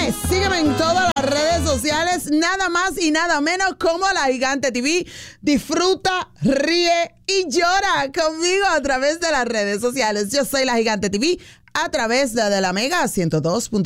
Sígueme en todas las redes sociales, nada más y nada menos como La Gigante TV. Disfruta, ríe y llora conmigo a través de las redes sociales. Yo soy La Gigante TV a través de la Mega 102.